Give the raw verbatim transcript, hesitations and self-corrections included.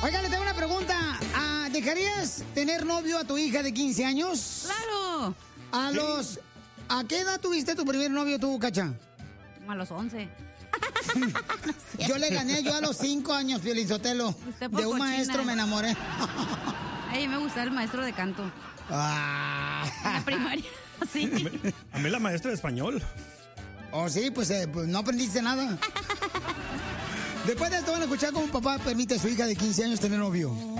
Oiga, le tengo una pregunta. Ah, ¿dejarías tener novio a tu hija de quince años? ¡Claro! A Sí. los... ¿A qué edad tuviste tu primer novio tú, Cacha? A los once. Yo le gané yo a los cinco años, Piolizotelo. Usted por De un cochina. maestro me enamoré. A mí me gustaba el maestro de canto. Ah. En la primaria, sí. A mí la maestra de español. Oh, sí, pues, eh, pues no aprendiste nada. Después de esto van a escuchar cómo un papá permite a su hija de quince años tener novio.